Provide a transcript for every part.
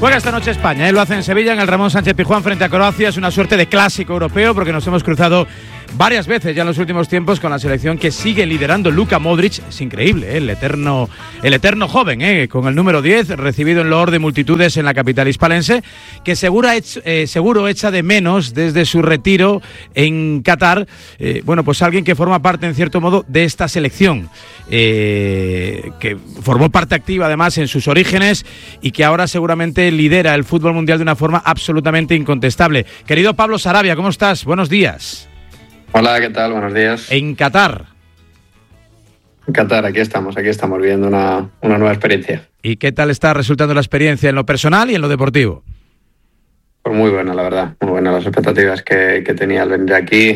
Juega esta noche España, lo hace en Sevilla, en el Ramón Sánchez Pizjuán frente a Croacia. Es una suerte de clásico europeo porque nos hemos cruzado varias veces ya en los últimos tiempos con la selección que sigue liderando Luka Modric. Es increíble, el eterno joven, con el número 10, recibido en loor de multitudes en la capital hispalense, que seguro echa de menos desde su retiro en Qatar, pues alguien que forma parte en cierto modo de esta selección, que formó parte activa además en sus orígenes y que ahora seguramente lidera el fútbol mundial de una forma absolutamente incontestable. Querido Pablo Sarabia, ¿cómo estás? Buenos días. Hola, ¿qué tal? Buenos días. En Qatar. En Qatar, aquí estamos viviendo una nueva experiencia. ¿Y qué tal está resultando la experiencia en lo personal y en lo deportivo? Pues muy buena, la verdad. Muy buenas las expectativas que tenía al venir aquí.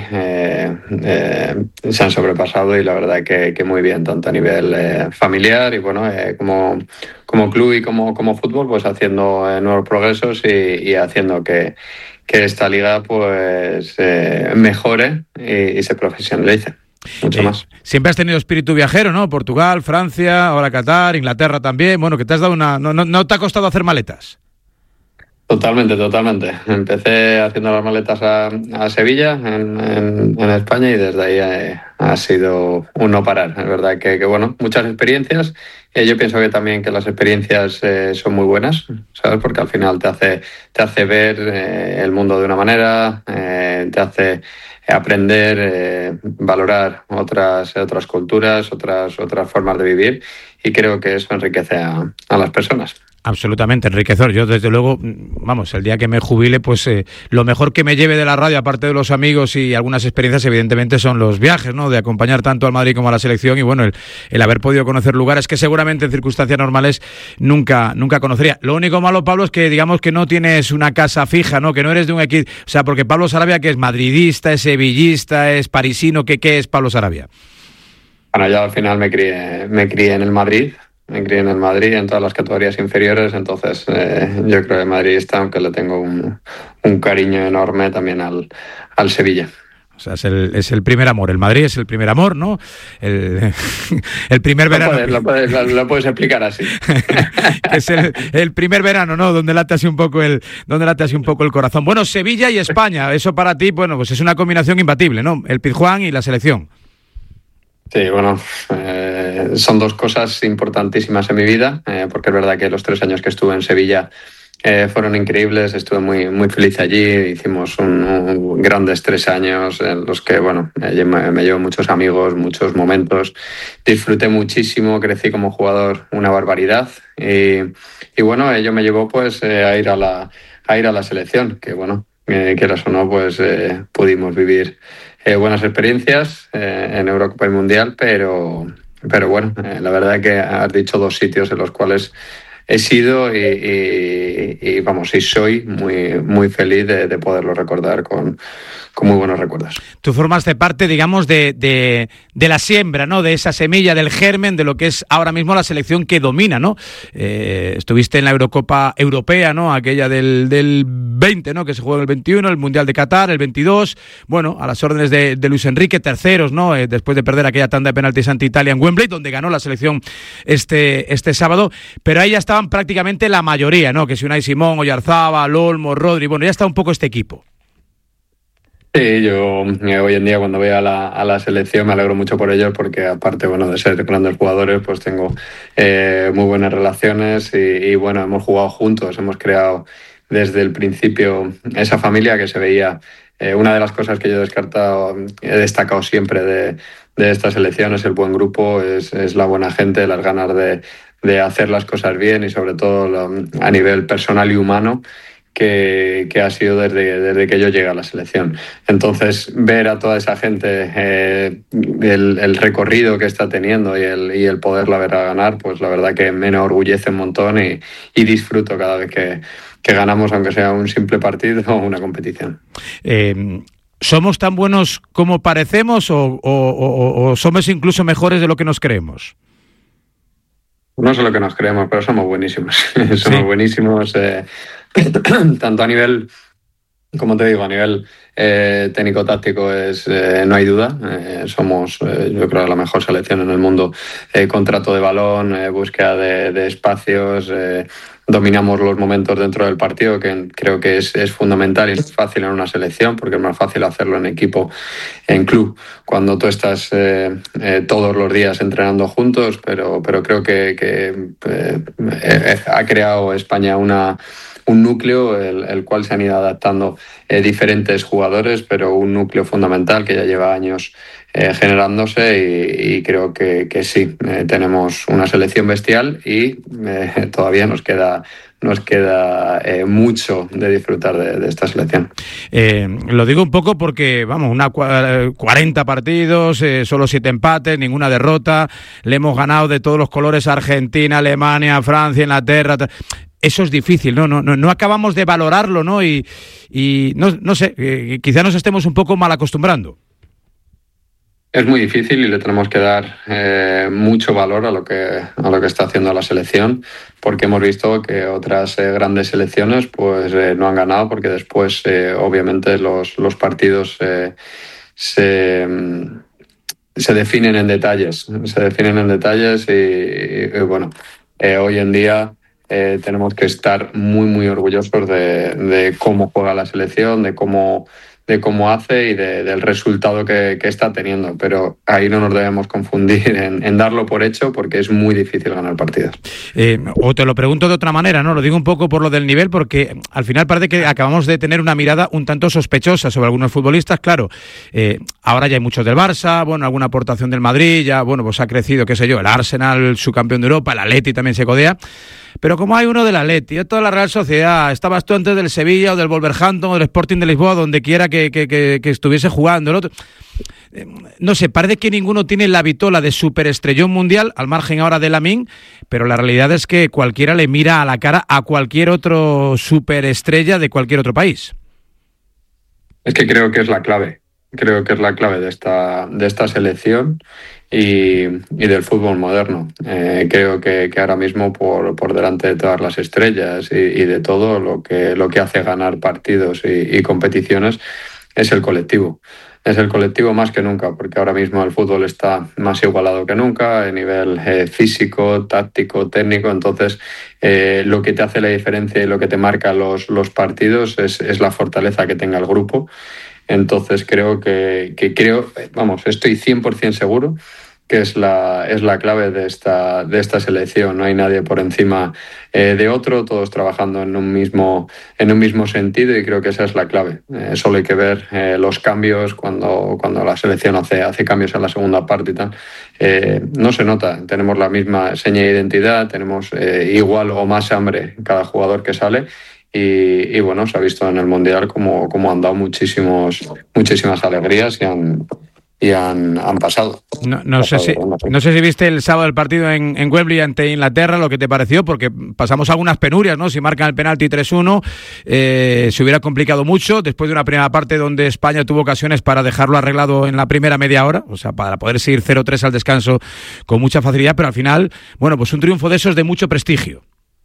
Se han sobrepasado y la verdad que muy bien, tanto a nivel familiar y como club y como fútbol, pues haciendo nuevos progresos y haciendo que esta liga pues mejore y se profesionalice mucho más. Siempre has tenido espíritu viajero, ¿no? Portugal, Francia, ahora Qatar, Inglaterra también. Bueno, que te has dado no te ha costado hacer maletas. Totalmente. Empecé haciendo las maletas a Sevilla, en España, y desde ahí ha sido un no parar. Es verdad que muchas experiencias. Yo pienso que también que las experiencias son muy buenas, ¿sabes? Porque al final te hace ver el mundo de una manera, te hace aprender, valorar otras culturas, otras formas de vivir, y creo que eso enriquece a las personas. Absolutamente, enriquecedor. Yo, desde luego, el día que me jubile, pues lo mejor que me lleve de la radio, aparte de los amigos y algunas experiencias, evidentemente, son los viajes, ¿no? De acompañar tanto al Madrid como a la selección y, el haber podido conocer lugares que seguramente en circunstancias normales nunca conocería. Lo único malo, Pablo, es que digamos que no tienes una casa fija, ¿no? Que no eres de un equipo. O sea, porque Pablo Sarabia, que es madridista, es sevillista, es parisino, ¿qué es Pablo Sarabia? Bueno, yo al final me crié en el Madrid. Me crié en el Madrid en todas las categorías inferiores, entonces yo creo que madridista, aunque le tengo un cariño enorme también al Sevilla. O sea, es el primer amor. El Madrid es el primer amor, ¿no? El primer verano. Lo puedes explicar así. Es el primer verano, ¿no? Donde late así un poco el corazón. Bueno, Sevilla y España, eso para ti, pues es una combinación imbatible, ¿no? El Pizjuán y la selección. Sí, son dos cosas importantísimas en mi vida, porque es verdad que los 3 años que estuve en Sevilla fueron increíbles, estuve muy, muy feliz allí, hicimos grandes 3 años en los que me llevo muchos amigos, muchos momentos, disfruté muchísimo, crecí como jugador una barbaridad y ello me llevó pues a ir a la selección, que quieras o no, pues pudimos vivir buenas experiencias en Eurocopa y Mundial, pero la verdad que has dicho 2 sitios en los cuales he sido y soy muy, muy feliz de poderlo recordar con muy buenos recuerdos. Tú formaste parte, digamos, de la siembra, ¿no? De esa semilla, del germen de lo que es ahora mismo la selección que domina, ¿no? Estuviste en la Eurocopa Europea, ¿no? Aquella del 20, ¿no? Que se jugó en el 21, el Mundial de Qatar, el 22. A las órdenes de Luis Enrique, terceros, ¿no? Después de perder aquella tanda de penaltis ante Italia en Wembley, donde ganó la selección este sábado. Pero ahí ya estaban prácticamente la mayoría, ¿no? Que si Unai Simón, Oyarzábal, Olmo, Rodri, ya está un poco este equipo. Sí, yo hoy en día cuando veo a la selección me alegro mucho por ellos, porque aparte de ser grandes jugadores, pues tengo muy buenas relaciones y hemos jugado juntos, hemos creado desde el principio esa familia que se veía. Una de las cosas que yo he destacado siempre de esta selección es el buen grupo, es la buena gente, las ganas de hacer las cosas bien y sobre todo a nivel personal y humano, que ha sido desde que yo llegué a la selección. Entonces, ver a toda esa gente, el recorrido que está teniendo y el poderla ver a ganar, pues la verdad que me enorgullece un montón y disfruto cada vez que ganamos, aunque sea un simple partido o una competición. ¿Somos tan buenos como parecemos o somos incluso mejores de lo que nos creemos? No sé lo que nos creemos, pero somos buenísimos. Somos buenísimos, tanto a nivel, como te digo, a nivel técnico-táctico no hay duda. Somos, yo creo, la mejor selección en el mundo. Contrato de balón, búsqueda de espacios, dominamos los momentos dentro del partido, que creo que es fundamental y es fácil en una selección, porque es más fácil hacerlo en equipo, en club, cuando tú estás todos los días entrenando juntos, pero creo que ha creado España un núcleo, el cual se han ido adaptando diferentes jugadores, pero un núcleo fundamental que ya lleva años generándose y creo que sí, tenemos una selección bestial y todavía nos queda mucho de disfrutar de esta selección. Lo digo un poco porque, vamos, 40 partidos, solo 7 empates, ninguna derrota, le hemos ganado de todos los colores a Argentina, Alemania, Francia, Inglaterra. Eso es difícil, no acabamos de valorarlo, ¿no? Y no sé, quizá nos estemos un poco mal acostumbrando. Es muy difícil y le tenemos que dar mucho valor a lo que está haciendo la selección, porque hemos visto que otras grandes selecciones pues no han ganado, porque después obviamente los partidos se definen en detalles. Y bueno, hoy en día tenemos que estar muy, muy orgullosos de cómo juega la selección, de cómo hace y del resultado que está teniendo. Pero ahí no nos debemos confundir en darlo por hecho, porque es muy difícil ganar partidos. O te lo pregunto de otra manera, ¿no? Lo digo un poco por lo del nivel, porque al final parece que acabamos de tener una mirada un tanto sospechosa sobre algunos futbolistas. Claro, ahora ya hay muchos del Barça, bueno, alguna aportación del Madrid, ya, bueno, pues ha crecido, qué sé yo, el Arsenal, su campeón de Europa, el Atleti también se codea. Pero como hay uno del Atleti, toda la Real Sociedad, estabas tú antes del Sevilla o del Wolverhampton o del Sporting de Lisboa, donde quiera que estuviese jugando. El otro, no sé, parece que ninguno tiene la vitola de superestrellón mundial, al margen ahora de Lamine, pero la realidad es que cualquiera le mira a la cara a cualquier otro superestrella de cualquier otro país. Es que creo que es la clave. Creo que es la clave de esta selección y del fútbol moderno. Creo que ahora mismo por delante de todas las estrellas y de todo lo que hace ganar partidos y competiciones es el colectivo. Es el colectivo más que nunca, porque ahora mismo el fútbol está más igualado que nunca a nivel físico, táctico, técnico. Entonces, lo que te hace la diferencia y lo que te marca los partidos es la fortaleza que tenga el grupo. Entonces estoy 100% seguro que es la clave de esta selección. No hay nadie por encima de otro, todos trabajando en un mismo sentido, y creo que esa es la clave. Solo hay que ver los cambios cuando la selección hace cambios en la segunda parte y tal. No se nota, tenemos la misma seña de identidad, tenemos igual o más hambre cada jugador que sale. Y bueno, se ha visto en el Mundial cómo han dado muchísimas alegrías y han pasado. No sé si viste el sábado el partido en Wembley ante Inglaterra, lo que te pareció, porque pasamos algunas penurias, ¿no? Si marcan el penalti 3-1, se hubiera complicado mucho, después de una primera parte donde España tuvo ocasiones para dejarlo arreglado en la primera media hora, o sea, para poder seguir 0-3 al descanso con mucha facilidad, pero al final, bueno, pues un triunfo de esos de mucho prestigio.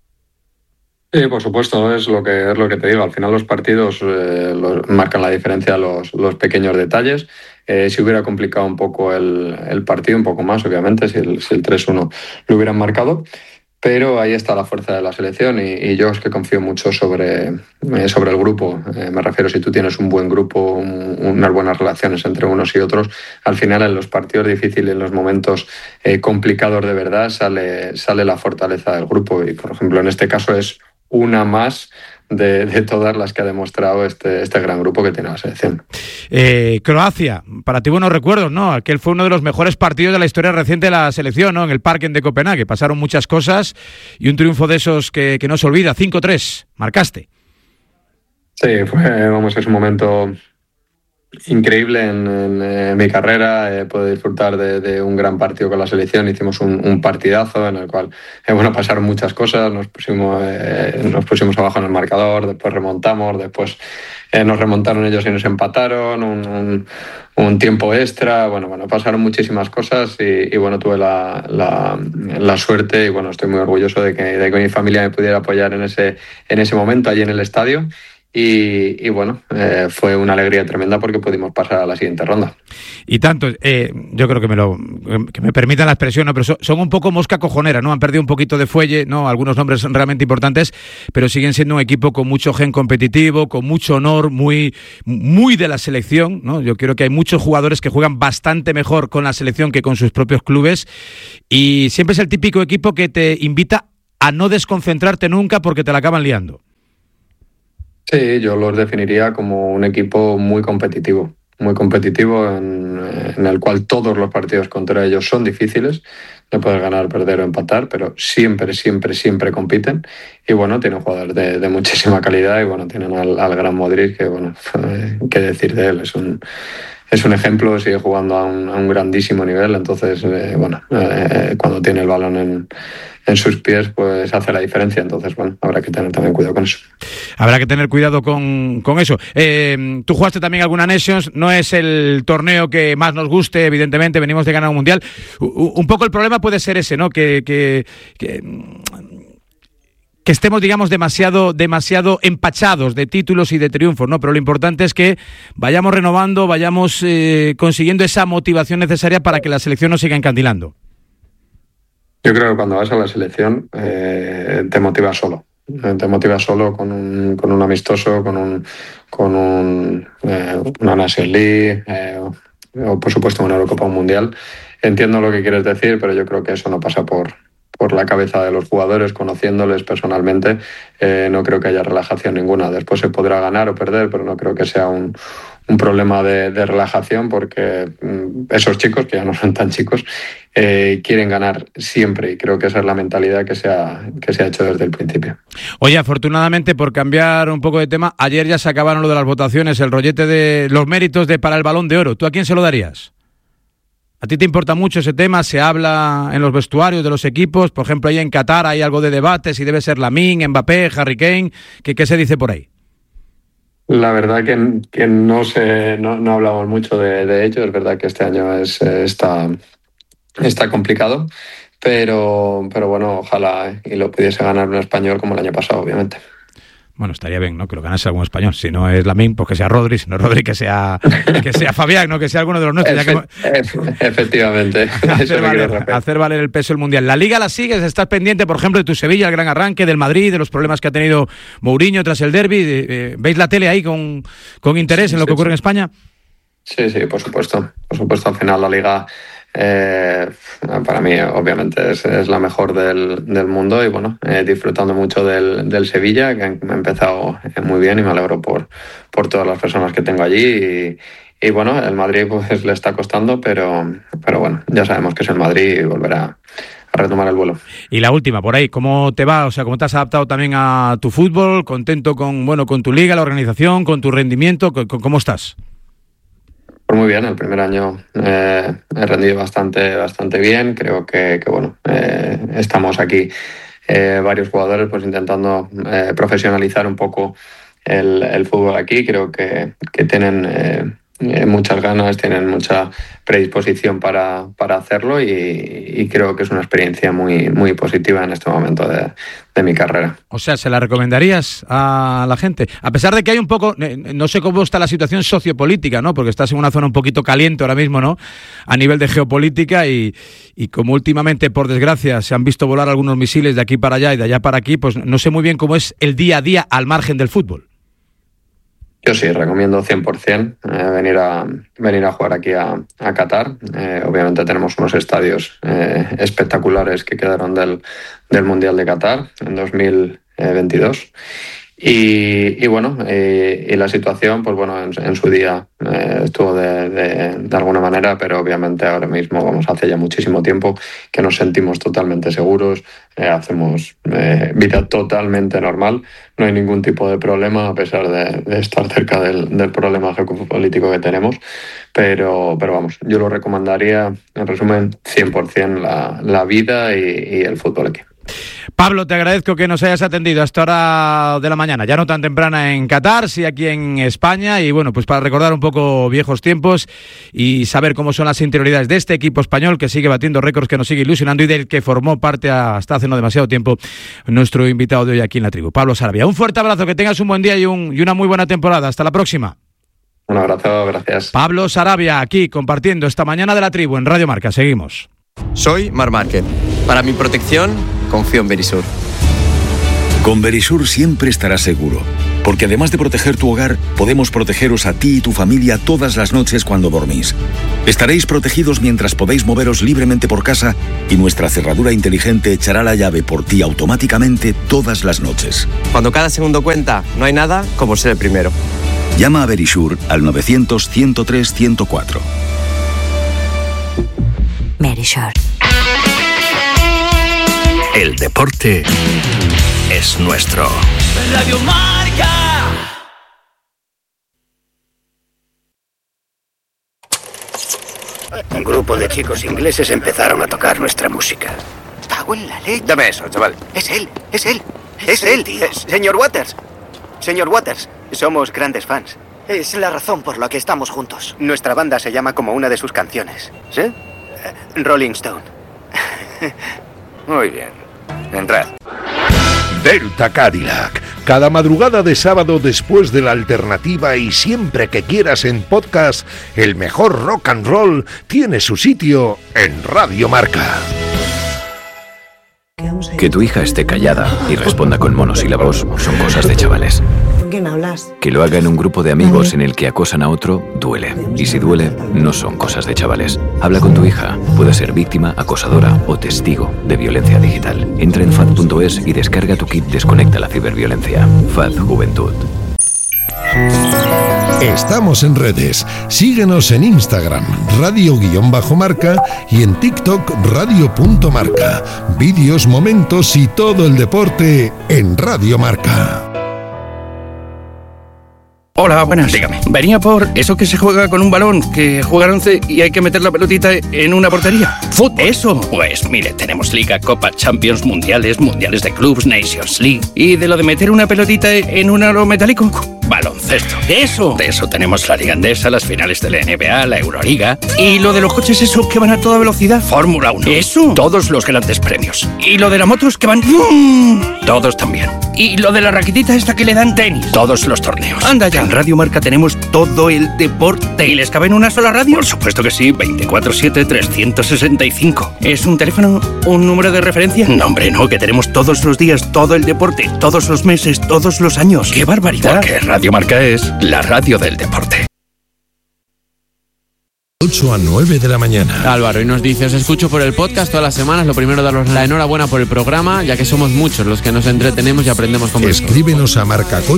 Sí, por supuesto, es lo que te digo. Al final los partidos marcan la diferencia, los pequeños detalles. Si hubiera complicado un poco el partido, un poco más, obviamente, si el 3-1 lo hubieran marcado. Pero ahí está la fuerza de la selección y yo es que confío mucho sobre el grupo. Me refiero, si tú tienes un buen grupo, unas buenas relaciones entre unos y otros, al final en los partidos difíciles, en los momentos complicados de verdad, sale la fortaleza del grupo. Y, por ejemplo, en este caso es una más de todas las que ha demostrado este gran grupo que tiene la selección. Croacia, para ti buenos recuerdos, ¿no? Aquel fue uno de los mejores partidos de la historia reciente de la selección, ¿no? En el Parken de Copenhague, pasaron muchas cosas y un triunfo de esos que no se olvida, 5-3, marcaste. Sí, es un momento increíble en mi carrera. Pude disfrutar de un gran partido con la selección. Hicimos un partidazo en el cual pasaron muchas cosas. Nos pusimos abajo en el marcador, después remontamos, después nos remontaron ellos y nos empataron, un tiempo extra. Pasaron muchísimas cosas y tuve la suerte y estoy muy orgulloso de que mi familia me pudiera apoyar en ese momento allí en el estadio. Y bueno, fue una alegría tremenda porque pudimos pasar a la siguiente ronda. Y tanto, yo creo que me permitan la expresión, ¿no? Pero son un poco mosca cojonera, ¿no? Han perdido un poquito de fuelle, ¿no? Algunos nombres son realmente importantes, pero siguen siendo un equipo con mucho gen competitivo, con mucho honor, muy de la selección, ¿no? Yo creo que hay muchos jugadores que juegan bastante mejor con la selección que con sus propios clubes, y siempre es el típico equipo que te invita a no desconcentrarte nunca porque te la acaban liando. Sí, yo los definiría como un equipo muy competitivo en el cual todos los partidos contra ellos son difíciles, no puedes ganar, perder o empatar, pero siempre compiten. Y bueno, tienen jugadores de muchísima calidad y bueno, tienen al gran Modric, que bueno, qué decir de él, es un ejemplo, sigue jugando a un grandísimo nivel, entonces cuando tiene el balón en sus pies, pues hace la diferencia. Entonces, bueno, habrá que tener también cuidado con eso. Habrá que tener cuidado con eso. Tú jugaste también alguna Nations, no es el torneo que más nos guste, evidentemente, venimos de ganar un mundial. Un poco el problema puede ser ese, ¿no? Que estemos, digamos, demasiado empachados de títulos y de triunfos, ¿no? Pero lo importante es que vayamos renovando, vayamos consiguiendo esa motivación necesaria para que la selección nos siga encandilando. Yo creo que cuando vas a la selección te motivas solo. Te motivas solo con un amistoso, con una Nations League o por supuesto una Eurocopa o un Mundial. Entiendo lo que quieres decir, pero yo creo que eso no pasa por la cabeza de los jugadores, conociéndoles personalmente. No creo que haya relajación ninguna. Después se podrá ganar o perder, pero no creo que sea un problema de relajación, porque esos chicos, que ya no son tan chicos, quieren ganar siempre, y creo que esa es la mentalidad que se ha hecho desde el principio. Oye, afortunadamente, por cambiar un poco de tema, ayer ya se acabaron lo de las votaciones, el rollete de los méritos para el Balón de Oro. ¿Tú a quién se lo darías? ¿A ti te importa mucho ese tema? ¿Se habla en los vestuarios de los equipos? Por ejemplo, ahí en Qatar hay algo de debate, si debe ser Lamine, Mbappé, Harry Kane. ¿Qué se dice por ahí? La verdad que no hablamos mucho de ello. Es verdad que este año está complicado, pero bueno, ojalá y lo pudiese ganar un español como el año pasado, obviamente. Bueno, estaría bien, ¿no? Que lo ganase algún español. Si no es Lamine, pues que sea Rodri. Si no es Rodri, que sea Fabián, ¿no? Que sea alguno de los nuestros. Efectivamente. Hacer valer el peso del Mundial. ¿La Liga la sigues? ¿Estás pendiente, por ejemplo, de tu Sevilla, el gran arranque, del Madrid, de los problemas que ha tenido Mourinho tras el derbi? ¿Veis la tele ahí con interés en lo que ocurre en España? Sí, por supuesto. Por supuesto, al final la Liga... para mí obviamente es la mejor del mundo, y bueno, disfrutando mucho del Sevilla, que ha empezado muy bien, y me alegro por todas las personas que tengo allí, y bueno, el Madrid pues le está costando, pero bueno, ya sabemos que es el Madrid y volverá a retomar el vuelo. Y la última, por ahí, ¿cómo te va? O sea, ¿cómo te has adaptado también a tu fútbol? ¿Contento con tu liga, la organización, con tu rendimiento? ¿Cómo estás? Pues muy bien, el primer año he rendido bastante bien. Creo que bueno, estamos aquí varios jugadores pues intentando profesionalizar un poco el fútbol aquí. Creo que tienen muchas ganas, tienen mucha predisposición para hacerlo, y creo que es una experiencia muy positiva en este momento de mi carrera. O sea, ¿se la recomendarías a la gente? A pesar de que hay un poco, no sé cómo está la situación sociopolítica, ¿no? Porque estás en una zona un poquito caliente ahora mismo, ¿no? A nivel de geopolítica, y como últimamente, por desgracia, se han visto volar algunos misiles de aquí para allá y de allá para aquí, pues no sé muy bien cómo es el día a día al margen del fútbol. Yo sí, recomiendo 100% venir a jugar aquí a Qatar. Obviamente tenemos unos estadios espectaculares que quedaron del Mundial de Qatar en 2022. Y bueno, y la situación, pues bueno, en su día estuvo de alguna manera, pero obviamente ahora mismo, vamos, hace ya muchísimo tiempo que nos sentimos totalmente seguros, hacemos vida totalmente normal, no hay ningún tipo de problema, a pesar de estar cerca del problema geopolítico que tenemos, pero vamos, yo lo recomendaría, en resumen, 100% la vida y el fútbol aquí. Pablo, te agradezco que nos hayas atendido a esta hora de la mañana, ya no tan temprana en Qatar, sí aquí en España, y bueno, pues para recordar un poco viejos tiempos y saber cómo son las interioridades de este equipo español que sigue batiendo récords, que nos sigue ilusionando y del que formó parte hasta hace no demasiado tiempo nuestro invitado de hoy aquí en La Tribu, Pablo Sarabia. Un fuerte abrazo, que tengas un buen día y una muy buena temporada. Hasta la próxima. Un abrazo, gracias. Pablo Sarabia aquí compartiendo esta mañana de La Tribu en Radio Marca. Seguimos. Soy Marc Márquez. Para mi protección, confío en Verisur. Con Verisur siempre estarás seguro, porque además de proteger tu hogar, podemos protegeros a ti y tu familia todas las noches cuando dormís. Estaréis protegidos mientras podéis moveros libremente por casa y nuestra cerradura inteligente echará la llave por ti automáticamente todas las noches. Cuando cada segundo cuenta, no hay nada como ser el primero. Llama a Verisur al 900-103-104. Verisur. El deporte es nuestro. Radio Marca. Un grupo de chicos ingleses empezaron a tocar nuestra música. ¡Cago en la leche! Dame eso, chaval. Es él. Tío. Señor Waters, somos grandes fans. Es la razón por la que estamos juntos. Nuestra banda se llama como una de sus canciones. ¿Sí? Rolling Stone. Muy bien. Entrad. Delta Cadillac. Cada madrugada de sábado después de la alternativa y siempre que quieras en podcast, el mejor rock and roll tiene su sitio en Radio Marca. Que tu hija esté callada y responda con monosílabos son cosas de chavales. ¿Con quién hablas? Que lo haga en un grupo de amigos en el que acosan a otro, duele. Y si duele, no son cosas de chavales. Habla con tu hija. Puede ser víctima, acosadora o testigo de violencia digital. Entra en FAD.es y descarga tu kit Desconecta la ciberviolencia. FAD Juventud. Estamos en redes. Síguenos en Instagram, radio_marca, y en TikTok, radio.marca. Vídeos, momentos y todo el deporte en Radio Marca. Hola, buenas. Dígame. Venía por eso que se juega con un balón, que juegan 11 y hay que meter la pelotita en una portería. ¡Fútbol! ¡Eso! Pues mire, tenemos Liga, Copa, Champions, Mundiales de Clubs, Nations League. ¿Y de lo de meter una pelotita en un aro metálico? Baloncesto. ¡Eso! De eso tenemos la Liga Endesa, las finales de la NBA, la Euroliga. ¿Y lo de los coches esos que van a toda velocidad? Fórmula 1. ¿Eso? Todos los grandes premios. ¿Y lo de las motos que van? Todos también. ¿Y lo de la raquetita esta que le dan tenis? Todos los torneos. Anda ya. En Radio Marca tenemos todo el deporte. ¿Y les cabe en una sola radio? Por supuesto que sí. 24/7, 365. ¿Es un teléfono? ¿Un número de referencia? No, hombre, no. Que tenemos todos los días todo el deporte. Todos los meses, todos los años. ¡Qué barbaridad! Porque Radio Marca es la radio del deporte. 8 a 9 de la mañana. Álvaro, y nos dice: os escucho por el podcast todas las semanas. Lo primero, daros la enhorabuena por el programa, ya que somos muchos los que nos entretenemos y aprendemos con vosotros. Escríbenos a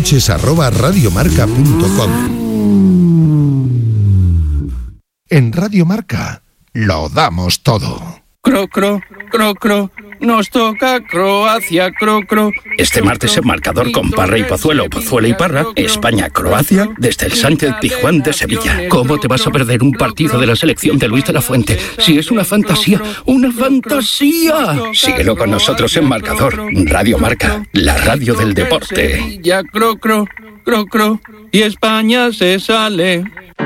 marcacoches@radiomarca.com. En Radio Marca lo damos todo. Cro, nos toca Croacia, cro. Este martes en Marcador con Parra y Pozuelo, Pozuelo y Parra, España-Croacia, desde el Sánchez Pizjuán de Sevilla. ¿Cómo te vas a perder un partido de la selección de Luis de la Fuente? Si es una fantasía, ¡una fantasía! Síguelo con nosotros en Marcador, Radio Marca, la radio del deporte. Ya cro, y España se sale.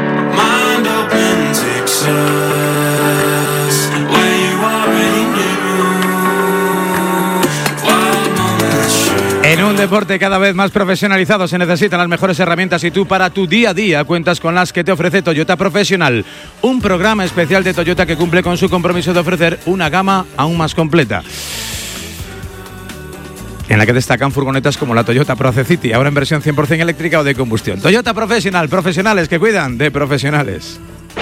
En un deporte cada vez más profesionalizado se necesitan las mejores herramientas y tú para tu día a día cuentas con las que te ofrece Toyota Professional, un programa especial de Toyota que cumple con su compromiso de ofrecer una gama aún más completa, en la que destacan furgonetas como la Toyota Proce City, ahora en versión 100% eléctrica o de combustión. Toyota Professional, profesionales que cuidan de profesionales.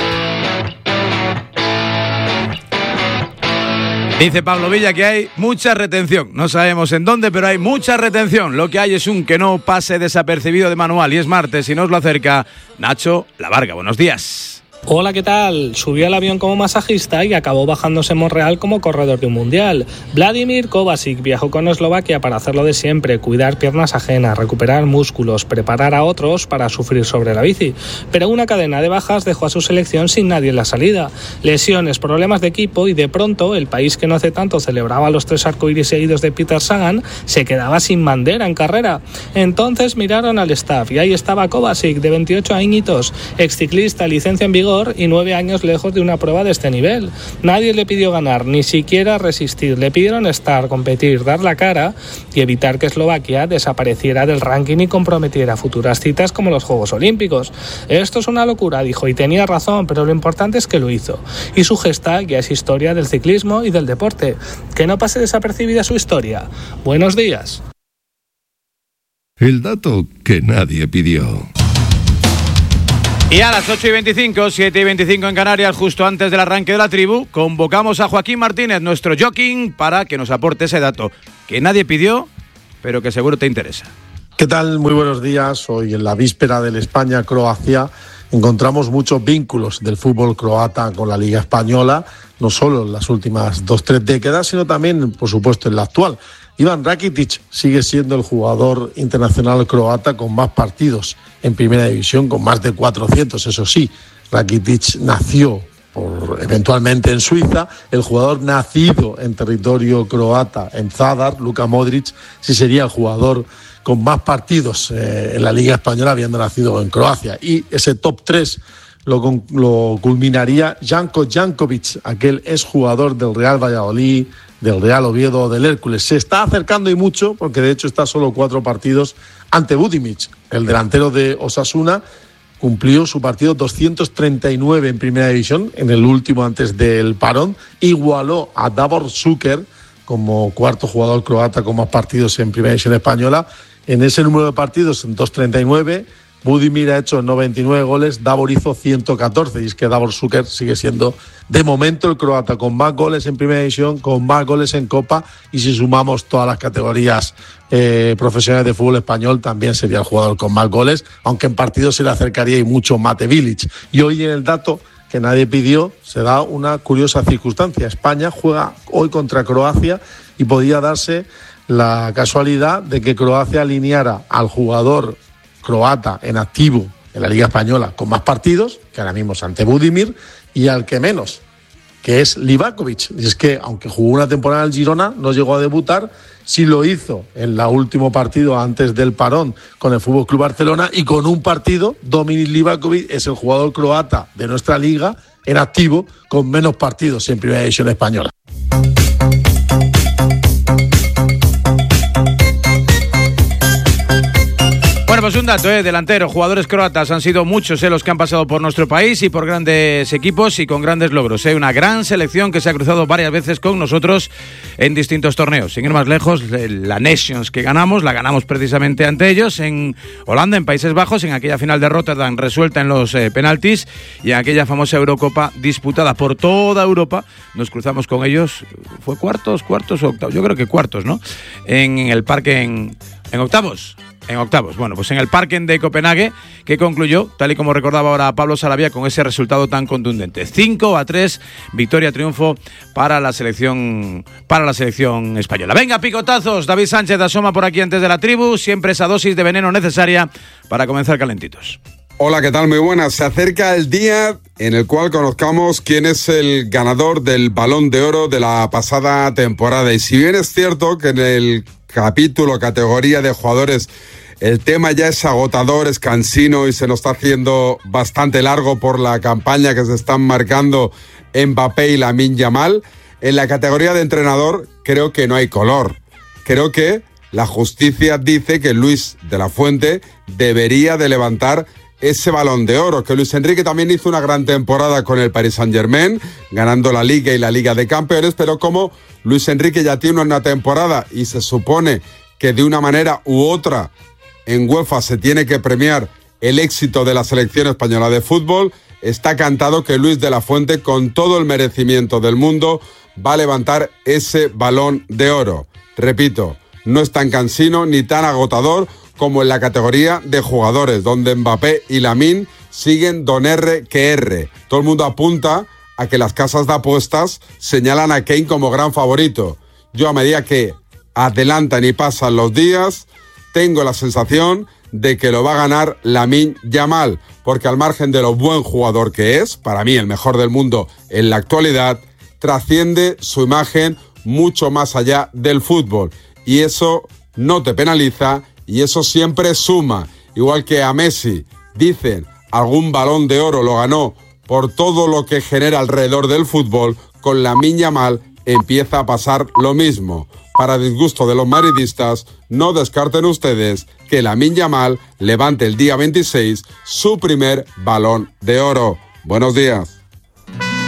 Dice Pablo Villa que hay mucha retención. No sabemos en dónde, pero hay mucha retención. Lo que hay es un que no pase desapercibido de manual. Y es martes y nos lo acerca Nacho Lavarga. Buenos días. Hola, ¿qué tal? Subió al avión como masajista y acabó bajándose en Monreal como corredor de un mundial. Vladimir Kovačić viajó con Eslovaquia para hacer lo de siempre, cuidar piernas ajenas, recuperar músculos, preparar a otros para sufrir sobre la bici. Pero una cadena de bajas dejó a su selección sin nadie en la salida. Lesiones, problemas de equipo y de pronto el país que no hace tanto celebraba los 3 arcoíris seguidos de Peter Sagan se quedaba sin bandera en carrera. Entonces miraron al staff y ahí estaba Kovačić, de 28 añitos, exciclista, licencia en vigor y 9 años lejos de una prueba de este nivel. Nadie le pidió ganar, ni siquiera resistir. Le pidieron estar, competir, dar la cara y evitar que Eslovaquia desapareciera del ranking y comprometiera futuras citas como los Juegos Olímpicos. Esto es una locura, dijo, y tenía razón, pero lo importante es que lo hizo. Y su gesta ya es historia del ciclismo y del deporte. Que no pase desapercibida su historia. Buenos días. El dato que nadie pidió. Y a las 8:25, 7:25 en Canarias, justo antes del arranque de la tribu, convocamos a Joaquín Martínez, nuestro jockey, para que nos aporte ese dato que nadie pidió, pero que seguro te interesa. ¿Qué tal? Muy buenos días. Hoy en la víspera del España-Croacia encontramos muchos vínculos del fútbol croata con la Liga Española, no solo en las últimas 2-3 décadas, sino también, por supuesto, en la actual. Ivan Rakitic sigue siendo el jugador internacional croata con más partidos en primera división, con más de 400. Eso sí, Rakitic nació eventualmente en Suiza. El jugador nacido en territorio croata, en Zadar, Luka Modric, sí sería el jugador con más partidos en la Liga Española habiendo nacido en Croacia. Y ese top 3 lo culminaría Janko Jankovic, aquel exjugador del Real Valladolid, del Real Oviedo, del Hércules. Se está acercando y mucho, porque de hecho está solo 4 partidos ante Budimir. El delantero de Osasuna cumplió su partido 239 en primera división, en el último antes del parón. Igualó a Davor Šuker como cuarto jugador croata con más partidos en primera división española. En ese número de partidos, en 239, Budimir ha hecho 99 goles, Davor hizo 114, y es que Davor Šuker sigue siendo de momento el croata con más goles en primera división, con más goles en Copa, y si sumamos todas las categorías profesionales de fútbol español también sería el jugador con más goles, aunque en partidos se le acercaría y mucho Mate Bilic. Y hoy en el dato que nadie pidió se da una curiosa circunstancia. España juega hoy contra Croacia y podía darse la casualidad de que Croacia alineara al jugador croata en activo en la Liga Española con más partidos, que ahora mismo es ante Budimir, y al que menos, que es Livakovic. Y es que, aunque jugó una temporada en el Girona, no llegó a debutar, sí lo hizo en el último partido antes del parón con el FC Barcelona, y con un partido, Dominik Livakovic es el jugador croata de nuestra liga en activo con menos partidos en primera división española. Bueno, pues un dato, delantero, jugadores croatas han sido muchos los que han pasado por nuestro país y por grandes equipos y con grandes logros. Una gran selección que se ha cruzado varias veces con nosotros en distintos torneos. Sin ir más lejos, la Nations que ganamos, la ganamos precisamente ante ellos en Holanda, en Países Bajos, en aquella final de Rotterdam resuelta en los penaltis, y en aquella famosa Eurocopa disputada por toda Europa. Nos cruzamos con ellos, ¿fue cuartos o octavos? Yo creo que cuartos, ¿no? En el parque en octavos. En octavos. Bueno, pues en el Parken de Copenhague, que concluyó, tal y como recordaba ahora Pablo Sarabia, con ese resultado tan contundente. 5-3, victoria, triunfo para la selección española. Venga, picotazos. David Sánchez asoma por aquí antes de la tribu. Siempre esa dosis de veneno necesaria para comenzar calentitos. Hola, ¿qué tal? Muy buenas. Se acerca el día en el cual conozcamos quién es el ganador del Balón de Oro de la pasada temporada. Y si bien es cierto que en el categoría de jugadores el tema ya es agotador, es cansino y se nos está haciendo bastante largo por la campaña que se están marcando Mbappé y Lamine Yamal, en la categoría de entrenador creo que no hay color. Creo que la justicia dice que Luis de la Fuente debería de levantar ese Balón de Oro, que Luis Enrique también hizo una gran temporada con el Paris Saint-Germain, ganando la Liga y la Liga de Campeones, pero como Luis Enrique ya tiene una temporada y se supone que de una manera u otra en UEFA se tiene que premiar el éxito de la selección española de fútbol, está cantado que Luis de la Fuente, con todo el merecimiento del mundo, va a levantar ese Balón de Oro. Repito, no es tan cansino ni tan agotador como en la categoría de jugadores, donde Mbappé y Lamine siguen don R que R. Todo el mundo apunta a que las casas de apuestas señalan a Kane como gran favorito. Yo, a medida que adelantan y pasan los días, tengo la sensación de que lo va a ganar Lamine Yamal, porque al margen de lo buen jugador que es, para mí el mejor del mundo en la actualidad, trasciende su imagen mucho más allá del fútbol. Y eso no te penaliza y eso siempre suma. Igual que a Messi, dicen, algún Balón de Oro lo ganó por todo lo que genera alrededor del fútbol, con Lamine Yamal empieza a pasar lo mismo. Para disgusto de los madridistas, no descarten ustedes que Lamine Yamal levante el día 26 su primer Balón de Oro. Buenos días.